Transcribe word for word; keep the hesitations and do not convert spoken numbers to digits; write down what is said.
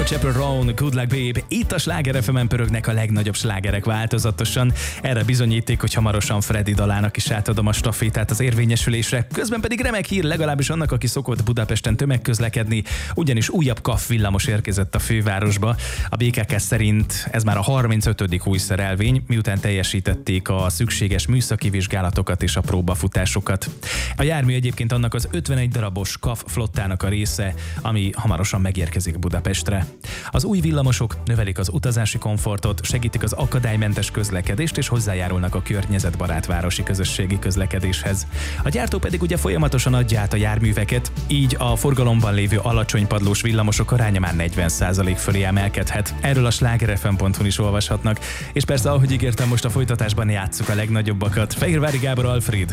Chapel Roan, Good Luck Babe. Itt a Sláger ef emen pörögnek a legnagyobb slágerek változatosan. Erre bizonyíték, hogy hamarosan Freddy dalának is átadom a stafétát az érvényesülésre. Közben pedig remek hír legalábbis annak, aki szokott Budapesten tömegközlekedni, ugyanis újabb kaff villamos érkezett a fővárosba. A bé ká ká szerint ez már a harmincötödik új szerelvény, miután teljesítették a szükséges műszaki vizsgálatokat és a próbafutásokat. A jármű egyébként annak az ötvenegy darabos kaff flottának a része, ami hamarosan megérkezik Budapestre. Az új villamosok növelik az utazási komfortot, segítik az akadálymentes közlekedést és hozzájárulnak a környezetbarát városi közösségi közlekedéshez. A gyártó pedig ugye folyamatosan adja át a járműveket, így a forgalomban lévő alacsony padlós villamosok aránya már negyven százalék fölé emelkedhet. Erről a sláger ef em pont hu-n is olvashatnak. És persze, ahogy ígértem, most a folytatásban játsszuk a legnagyobbakat. Fehérvári Gábor, Alfred.